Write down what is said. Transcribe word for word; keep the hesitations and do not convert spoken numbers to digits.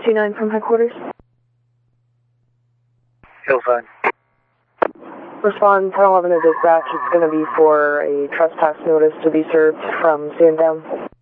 two nine from headquarters. Hillside. Respond ten eleven to dispatch. It's going to be for a trespass notice to be served from Sandown.